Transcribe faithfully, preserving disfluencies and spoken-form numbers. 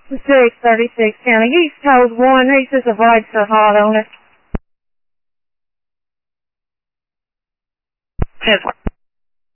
six thirty-six County East Code one, he says the lights are hot on it. ten